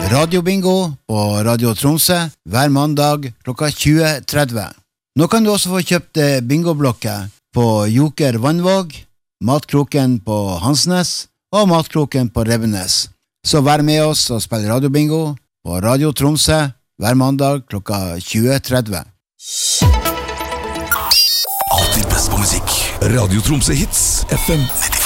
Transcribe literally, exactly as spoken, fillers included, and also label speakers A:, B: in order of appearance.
A: radiobingo på Radio Tromsø hver mandag klokka tjue tretti. Nå kan du også få kjøpt bingoblokker på Joker Vannvåg, Matkroken på Hansnes og Matkroken på Revenes. Så vær med oss og spill radiobingo på Radio Tromsø hver mandag klokka tjue tretti.
B: Alltid best på musikk. Radio Tromsø Hits F M